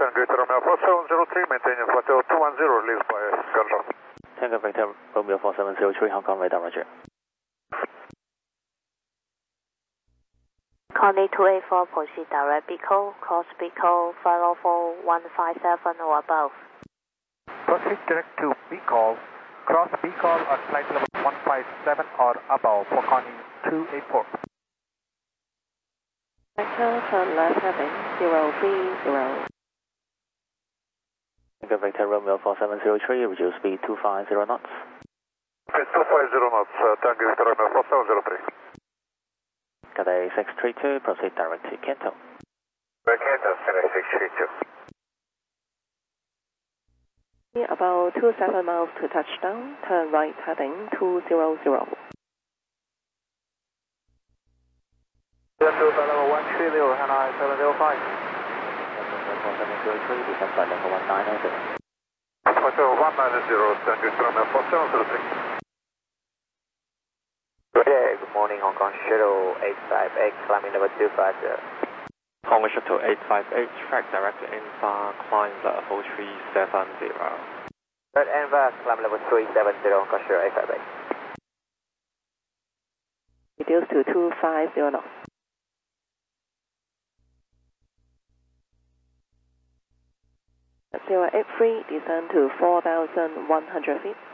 Tango Victor Romeo 4703, maintaining flight 210, release by control. Tango Victor Romeo 4703, Hong Kong radar, roger. Connie 284, proceed direct Pico, cross Pico, 504-157 or above. Proceed direct to B-call, cross B-call on flight level 157 or above for Connie 284. Vector turn left heading 030. Tango Victor Romeo 4703, reduce speed 250 knots. Okay, 250 knots, Tango Victor Romeo 4703. Cathay 632, proceed direct to Canton. Canton, Cathay 632. About 27 miles to touchdown, turn right heading 200. Level 130, Hanoi 705. 4703, descend flight level 1900. Flight level 190, Tango Victor Romeo 4703. Good morning, Hong Kong Shuttle 858, climbing level 250. Hong Kong Shuttle 858, track direct to Infa, climb level 370. Red Infa, climb level 370, Hong Kong Shuttle 858. Reduce to 250 knots. 083, descend to 4,100 feet.